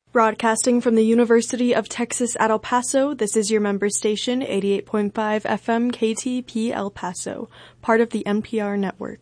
Broadcasting from the University of Texas at El Paso, this is your member station, 88.5 FM KTP El Paso, part of the NPR network.